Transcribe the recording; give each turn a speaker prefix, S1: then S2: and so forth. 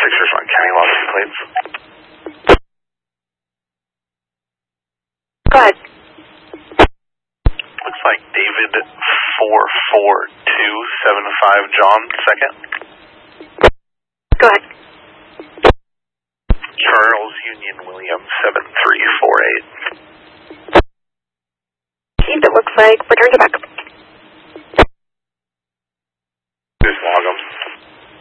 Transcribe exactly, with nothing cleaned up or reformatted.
S1: pictures on county license plates.
S2: Go ahead.
S1: Looks like David four four two seven five John second.
S2: Go ahead.
S1: Charles Union William seven three four eight.
S2: Keith, it looks like return to back.